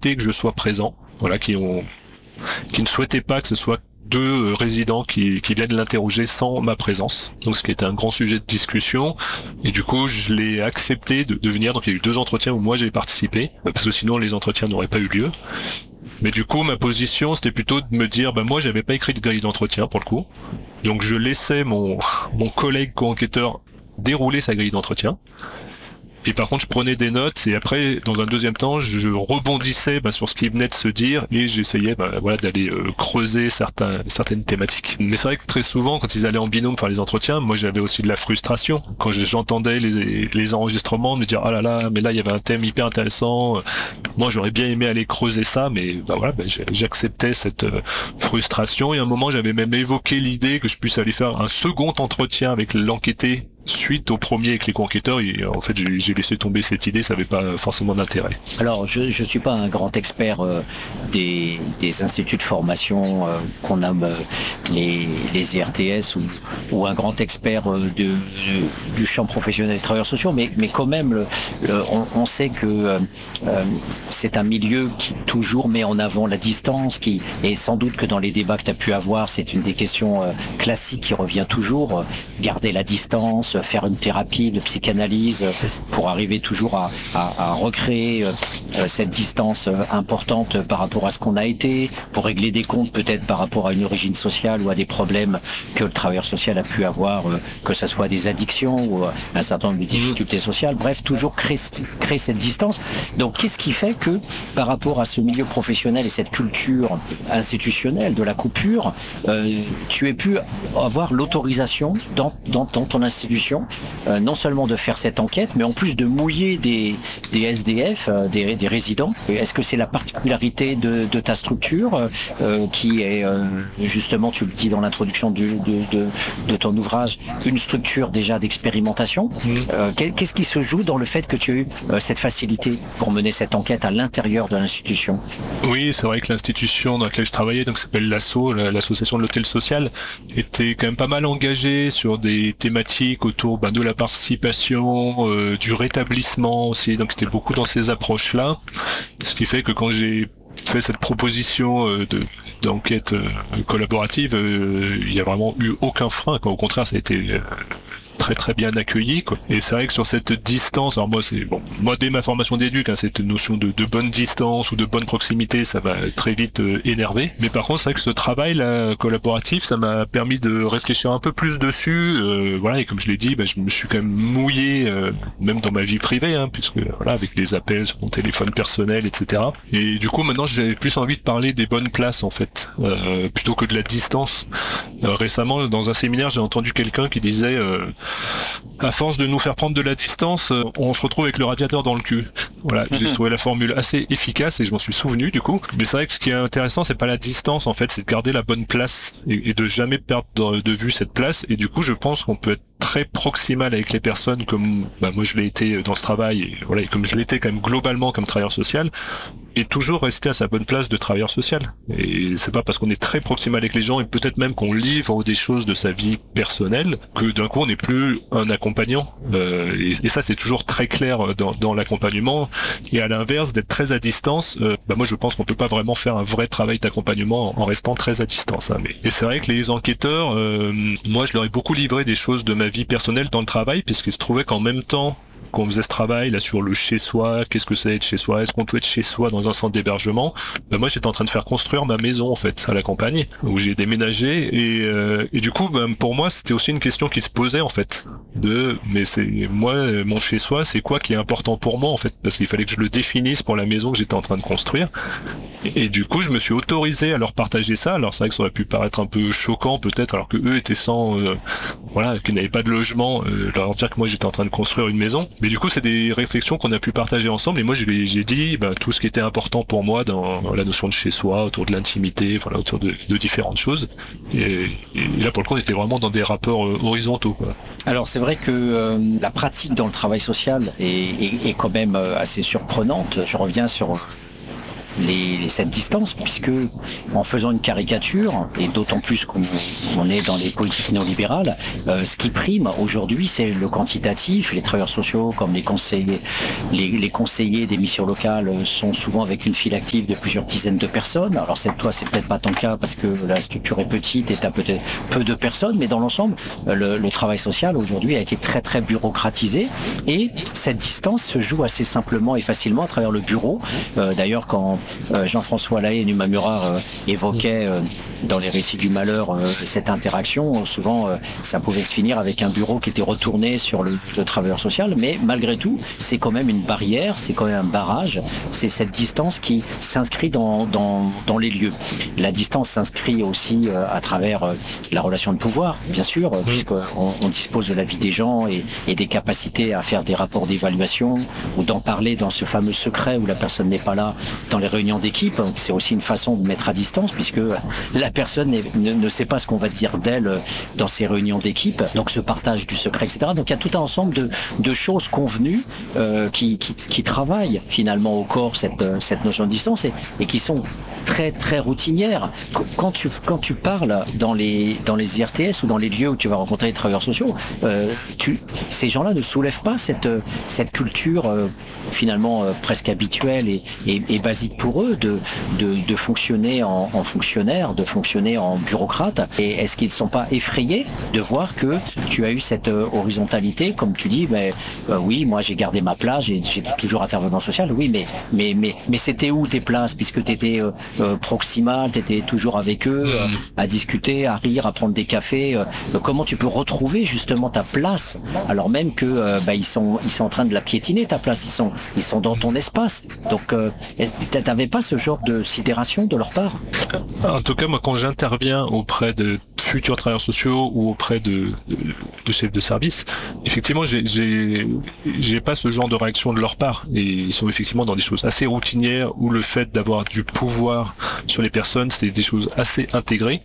souhaité que je sois présent, voilà, qui ne souhaitaient pas que ce soit deux résidents qui viennent l'interroger sans ma présence. Donc ce qui était un grand sujet de discussion. Et du coup, je l'ai accepté de venir. Donc il y a eu 2 entretiens où moi j'ai participé, parce que sinon les entretiens n'auraient pas eu lieu. Mais du coup, ma position, c'était plutôt de me dire, moi j'avais pas écrit de grille d'entretien pour le coup. Donc je laissais mon collègue co-enquêteur dérouler sa grille d'entretien. Et par contre, je prenais des notes et après, dans un deuxième temps, je rebondissais sur ce qui venait de se dire et j'essayais d'aller creuser certaines thématiques. Mais c'est vrai que très souvent, quand ils allaient en binôme faire les entretiens, moi j'avais aussi de la frustration. Quand j'entendais les enregistrements, me dire « Ah là là, mais là il y avait un thème hyper intéressant, moi j'aurais bien aimé aller creuser ça », mais j'acceptais cette frustration. Et à un moment, j'avais même évoqué l'idée que je puisse aller faire un second entretien avec l'enquêté suite au premier avec les co-enquêteurs, et en fait j'ai laissé tomber cette idée, ça n'avait pas forcément d'intérêt. Alors je suis pas un grand expert des instituts de formation qu'on nomme les IRTS ou un grand expert du champ professionnel des travailleurs sociaux, mais quand même on sait que c'est un milieu qui toujours met en avant la distance, et sans doute que dans les débats que tu as pu avoir, c'est une des questions classiques qui revient toujours, garder la distance, faire une thérapie de psychanalyse pour arriver toujours à recréer cette distance importante par rapport à ce qu'on a été, pour régler des comptes peut-être par rapport à une origine sociale ou à des problèmes que le travailleur social a pu avoir, que ce soit des addictions ou un certain nombre de difficultés sociales, bref, toujours créer cette distance. Donc qu'est-ce qui fait que par rapport à ce milieu professionnel et cette culture institutionnelle de la coupure, tu aies pu avoir l'autorisation dans ton institution, non seulement de faire cette enquête, mais en plus de mouiller des SDF, des résidents. Est-ce que c'est la particularité de ta structure qui est justement, tu le dis dans l'introduction de ton ouvrage, une structure déjà d'expérimentation? Qu'est-ce qui se joue dans le fait que tu as eu cette facilité pour mener cette enquête à l'intérieur de l'institution? Oui, c'est vrai que l'institution dans laquelle je travaillais, donc s'appelle l'ASSO, l'association de l'hôtel social, était quand même pas mal engagée sur des thématiques autour de la participation, du rétablissement aussi, donc c'était beaucoup dans ces approches-là, ce qui fait que quand j'ai fait cette proposition d'enquête collaborative, il n'y a vraiment eu aucun frein, au contraire ça a été très très bien accueilli, quoi. Et c'est vrai que sur cette distance, alors moi dès ma formation d'éduc, cette notion de bonne distance ou de bonne proximité, ça m'a très vite énervé. Mais par contre c'est vrai que ce travail là collaboratif, ça m'a permis de réfléchir un peu plus dessus, et comme je l'ai dit, je me suis quand même mouillé même dans ma vie privée, puisque avec les appels sur mon téléphone personnel, etc. Et du coup maintenant j'avais plus envie de parler des bonnes places en fait, plutôt que de la distance. Récemment dans un séminaire j'ai entendu quelqu'un qui disait à force de nous faire prendre de la distance, on se retrouve avec le radiateur dans le cul. Voilà, j'ai trouvé la formule assez efficace et je m'en suis souvenu du coup. Mais c'est vrai que ce qui est intéressant, c'est pas la distance en fait, c'est de garder la bonne place et de jamais perdre de vue cette place. Et du coup, je pense qu'on peut être très proximal avec les personnes comme moi je l'ai été dans ce travail et comme je l'étais quand même globalement comme travailleur social, et toujours rester à sa bonne place de travailleur social. Et c'est pas parce qu'on est très proximal avec les gens et peut-être même qu'on livre des choses de sa vie personnelle que d'un coup on n'est plus un accompagnant. Et ça c'est toujours très clair dans l'accompagnement. Et à l'inverse, d'être très à distance, moi je pense qu'on peut pas vraiment faire un vrai travail d'accompagnement en restant très à distance. Et c'est vrai que les enquêteurs, moi je leur ai beaucoup livré des choses de ma vie personnelle dans le travail, puisqu'il se trouvait qu'en même temps qu'on faisait ce travail là sur le chez-soi, qu'est-ce que c'est être chez soi, est-ce qu'on peut être chez soi dans un centre d'hébergement, moi j'étais en train de faire construire ma maison en fait à la campagne où j'ai déménagé et du coup pour moi c'était aussi une question qui se posait en fait mais c'est moi mon chez-soi c'est quoi qui est important pour moi en fait, parce qu'il fallait que je le définisse pour la maison que j'étais en train de construire. Et du coup, je me suis autorisé à leur partager ça. Alors c'est vrai que ça aurait pu paraître un peu choquant peut-être, alors que eux étaient sans, qu'ils n'avaient pas de logement, leur dire que moi j'étais en train de construire une maison. Mais du coup, c'est des réflexions qu'on a pu partager ensemble. Et moi, j'ai dit tout ce qui était important pour moi dans la notion de chez soi, autour de l'intimité, autour de différentes choses. Et là, pour le coup, on était vraiment dans des rapports horizontaux, quoi. Alors c'est vrai que la pratique dans le travail social est quand même assez surprenante. Je reviens sur cette distance, puisque en faisant une caricature, et d'autant plus qu'on est dans les politiques néolibérales, ce qui prime aujourd'hui, c'est le quantitatif. Les travailleurs sociaux, comme les conseillers des missions locales, sont souvent avec une file active de plusieurs dizaines de personnes. Alors toi, c'est peut-être pas ton cas parce que la structure est petite et tu as peut-être peu de personnes, mais dans l'ensemble, le travail social aujourd'hui a été très très bureaucratisé, et cette distance se joue assez simplement et facilement à travers le bureau. D'ailleurs, quand Jean-François Lahaye et Numa Murard évoquaient dans les récits du malheur cette interaction, souvent ça pouvait se finir avec un bureau qui était retourné sur le travailleur social, mais malgré tout, c'est quand même une barrière, c'est quand même un barrage, c'est cette distance qui s'inscrit dans les lieux. La distance s'inscrit aussi à travers la relation de pouvoir, bien sûr, puisqu'on dispose de la vie des gens et des capacités à faire des rapports d'évaluation ou d'en parler dans ce fameux secret où la personne n'est pas là dans les réunions d'équipe. C'est aussi une façon de mettre à distance, puisque la personne ne sait pas ce qu'on va dire d'elle dans ces réunions d'équipe, donc ce partage du secret, etc. Donc il y a tout un ensemble de choses convenues qui travaillent finalement au corps cette notion de distance et qui sont très très routinières. Quand tu parles dans les IRTS ou dans les lieux où tu vas rencontrer les travailleurs sociaux, ces gens-là ne soulèvent pas cette culture finalement presque habituelle et basique pour eux de fonctionner en fonctionnaire, de fonctionner en bureaucrate. Et est-ce qu'ils ne sont pas effrayés de voir que tu as eu cette horizontalité, comme tu dis, oui, moi j'ai gardé ma place, j'ai toujours intervenant social, oui, mais c'était où tes places, puisque tu étais proximal, tu étais toujours avec eux, à discuter, à rire, à prendre des cafés. Comment tu peux retrouver justement ta place, alors même que ils sont en train de la piétiner, ta place, ils sont dans ton espace. Donc t'avais pas ce genre de sidération de leur part? En tout cas, moi, quand j'interviens auprès de futurs travailleurs sociaux ou auprès de chefs de service, effectivement, j'ai pas ce genre de réaction de leur part. Et ils sont effectivement dans des choses assez routinières où le fait d'avoir du pouvoir sur les personnes, c'est des choses assez intégrées.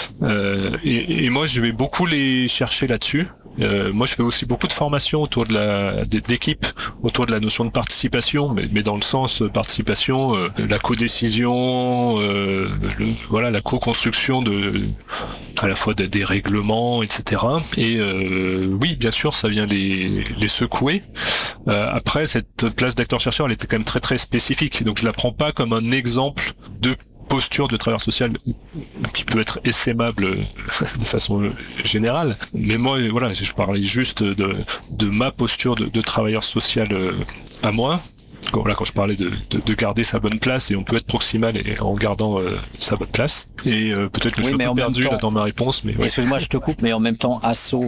Et moi, je vais beaucoup les chercher là-dessus. Moi, je fais aussi beaucoup de formations autour d'équipes, autour de la notion de participation, mais dans le sens participation, la codécision, la co-construction à la fois des règlements, etc. Et oui, bien sûr, ça vient les secouer. Après, cette place d'acteur-chercheur, elle était quand même très très spécifique, donc je la prends pas comme un exemple de posture de travailleur social qui peut être essaimable de façon générale. Mais moi, voilà, je parlais juste de ma posture de travailleur social à moi. Quand je parlais de garder sa bonne place, et on peut être proximal en gardant sa bonne place. Et peut-être que je suis un peu perdu là dans ma réponse. Mais ouais. Excuse-moi, je te coupe, mais en même temps, Asso,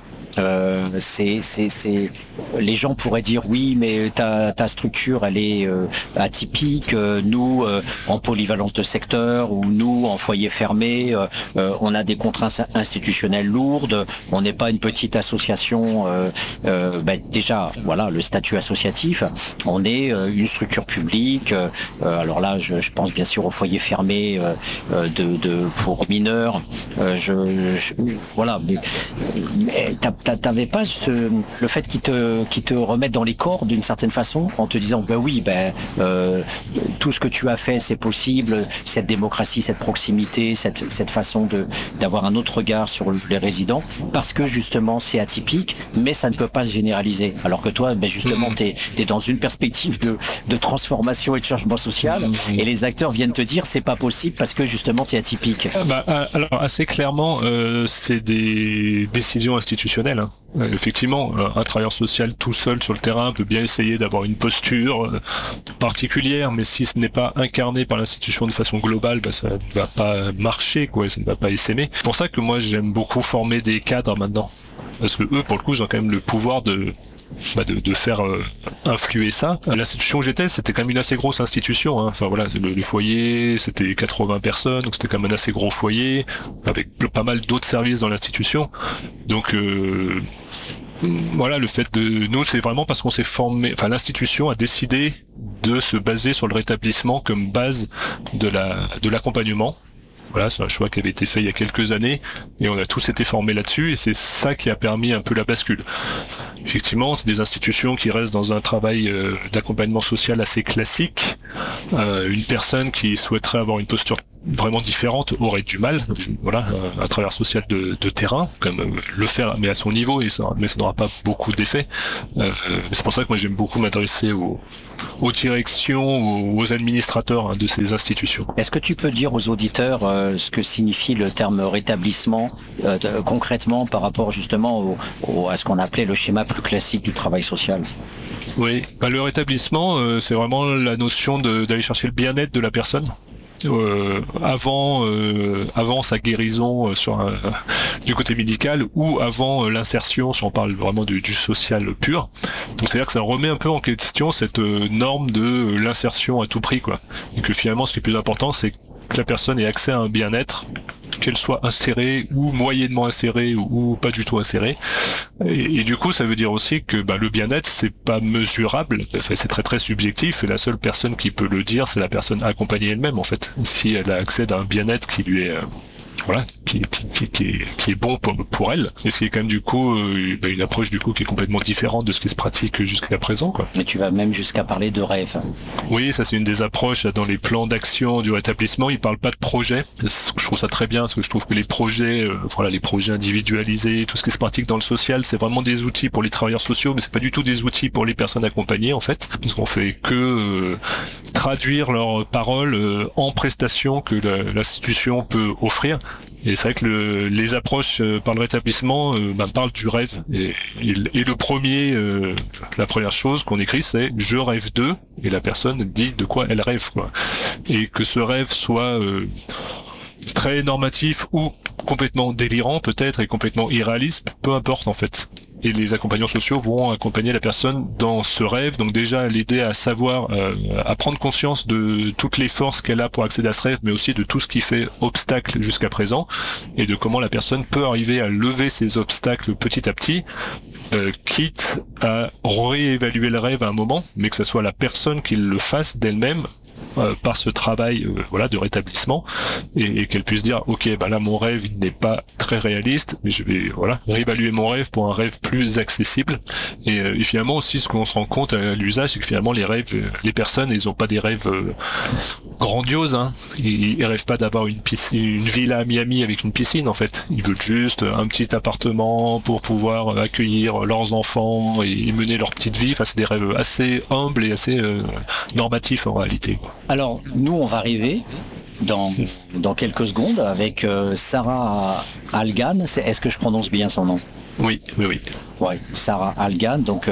les gens pourraient dire oui, mais ta structure elle est atypique, nous en polyvalence de secteur, ou nous en foyer fermé, on a des contraintes institutionnelles lourdes, on n'est pas une petite association, déjà voilà, le statut associatif, on est une structure publique, alors là je pense bien sûr au foyer fermé pour mineurs, voilà, mais t'avais pas le fait qu'ils te remettent dans les cordes d'une certaine façon, en te disant tout ce que tu as fait c'est possible, cette démocratie, cette proximité, cette façon d'avoir un autre regard sur les résidents, parce que justement c'est atypique, mais ça ne peut pas se généraliser, alors que toi justement t'es dans une perspective de transformation et de changement social, et les acteurs viennent te dire c'est pas possible parce que justement t'es atypique. Alors assez clairement, c'est des décisions institutionnelles. Effectivement, un travailleur social tout seul sur le terrain peut bien essayer d'avoir une posture particulière, mais si ce n'est pas incarné par l'institution de façon globale, ça ne va pas marcher, ça ne va pas essaimer. C'est pour ça que moi j'aime beaucoup former des cadres maintenant, parce que eux, pour le coup, ils ont quand même le pouvoir de faire influer ça. L'institution où j'étais, c'était quand même une assez grosse institution, hein. Enfin voilà, le foyer, c'était 80 personnes, donc c'était quand même un assez gros foyer, avec pas mal d'autres services dans l'institution. Donc voilà, le fait de nous, c'est vraiment parce qu'on s'est formé, enfin l'institution a décidé de se baser sur le rétablissement comme base de l'accompagnement. voilà, c'est un choix qui avait été fait il y a quelques années et on a tous été formés là-dessus et c'est ça qui a permis un peu la bascule. Effectivement, c'est des institutions qui restent dans un travail d'accompagnement social assez classique. Une personne qui souhaiterait avoir une posture vraiment différente aurait du mal, voilà, un travailleur social de terrain, comme le faire, mais à son niveau, mais ça n'aura pas beaucoup d'effet. C'est pour ça que moi j'aime beaucoup m'adresser aux directions, aux administrateurs de ces institutions. Est-ce que tu peux dire aux auditeurs ce que signifie le terme rétablissement concrètement par rapport justement à ce qu'on appelait le schéma plus classique du travail social? Oui, le rétablissement, c'est vraiment la notion d'aller chercher le bien-être de la personne. Avant sa guérison du côté médical ou avant l'insertion, si on parle vraiment du social pur. Donc c'est-à-dire que ça remet un peu en question cette norme de l'insertion à tout prix, quoi. Et que finalement, ce qui est plus important, c'est que la personne ait accès à un bien-être, qu'elle soit insérée ou moyennement insérée ou pas du tout insérée. Et du coup, ça veut dire aussi que le bien-être, c'est pas mesurable, enfin, c'est très très subjectif et la seule personne qui peut le dire, c'est la personne accompagnée elle-même en fait. Si elle a accès à un bien-être qui lui est qui est bon pour elle, et ce qui est quand même du coup une approche du coup qui est complètement différente de ce qui se pratique jusqu'à présent, quoi. Et tu vas même jusqu'à parler de rêve. Oui, ça c'est une des approches dans les plans d'action du rétablissement. Ils parlent pas de projet. Je trouve ça très bien parce que je trouve que les projets, les projets individualisés, tout ce qui se pratique dans le social, c'est vraiment des outils pour les travailleurs sociaux, mais c'est pas du tout des outils pour les personnes accompagnées en fait, parce qu'on fait que traduire leurs paroles en prestations que l'institution peut offrir. Et c'est vrai que les approches par le rétablissement parlent du rêve. Et la première chose qu'on écrit, c'est « je rêve d'eux » et la personne dit de quoi elle rêve, quoi. Et que ce rêve soit très normatif ou complètement délirant peut-être et complètement irréaliste, peu importe en fait. Et les accompagnants sociaux vont accompagner la personne dans ce rêve, donc déjà l'aider à savoir, à prendre conscience de toutes les forces qu'elle a pour accéder à ce rêve, mais aussi de tout ce qui fait obstacle jusqu'à présent, et de comment la personne peut arriver à lever ces obstacles petit à petit, quitte à réévaluer le rêve à un moment, mais que ce soit la personne qui le fasse d'elle-même, par ce travail de rétablissement et qu'elle puisse dire ok là mon rêve il n'est pas très réaliste mais je vais réévaluer mon rêve pour un rêve plus accessible et finalement aussi ce qu'on se rend compte à l'usage c'est que finalement les personnes ils ont pas des rêves grandioses hein. Ils rêvent pas d'avoir une villa à Miami avec une piscine en fait, ils veulent juste un petit appartement pour pouvoir accueillir leurs enfants et mener leur petite vie. Enfin c'est des rêves assez humbles et assez normatifs en réalité. Alors, nous, on va arriver dans quelques secondes avec Sarah Algan. Est-ce que je prononce bien son nom? Oui. Ouais, Sarah Algan, donc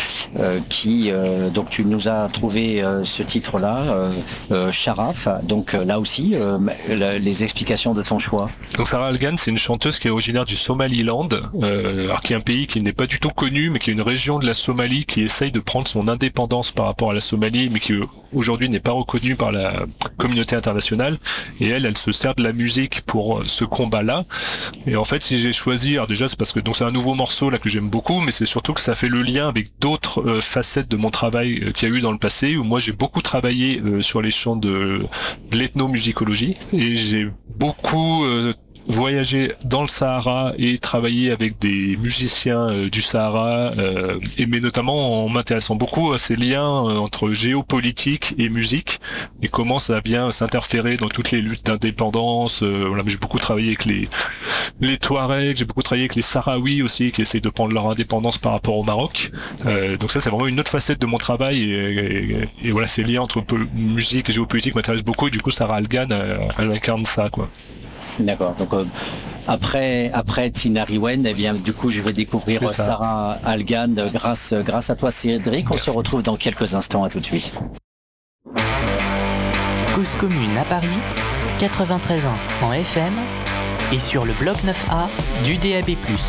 donc tu nous as trouvé ce titre-là, Sharaf. Donc là aussi, les explications de ton choix. Donc Sarah Algan, c'est une chanteuse qui est originaire du Somaliland, alors qui est un pays qui n'est pas du tout connu, mais qui est une région de la Somalie qui essaye de prendre son indépendance par rapport à la Somalie, mais qui aujourd'hui n'est pas reconnue par la communauté internationale. Et elle se sert de la musique pour ce combat-là. Et en fait, si j'ai choisi, alors déjà c'est parce que donc c'est un nouveau morceau là que j'aime beaucoup, mais c'est surtout que ça fait le lien avec d'autres facettes de mon travail qu'il y a eu dans le passé, où moi j'ai beaucoup travaillé sur les champs de l'ethnomusicologie, et j'ai beaucoup voyager dans le Sahara et travailler avec des musiciens du Sahara, mais notamment en m'intéressant beaucoup à ces liens entre géopolitique et musique et comment ça vient s'interférer dans toutes les luttes d'indépendance. J'ai beaucoup travaillé avec les Touaregs, j'ai beaucoup travaillé avec les Sahraouis aussi qui essayent de prendre leur indépendance par rapport au Maroc. Donc ça c'est vraiment une autre facette de mon travail et voilà, ces liens entre musique et géopolitique m'intéressent beaucoup et du coup Sarah Algan elle incarne ça quoi. D'accord, donc après Tina Riwen, eh bien du coup je vais découvrir Sarah Algan grâce à toi Cédric. On se retrouve dans quelques instants, à tout de suite. Cause commune à Paris, 93 ans en FM et sur le bloc 9A du DAB+.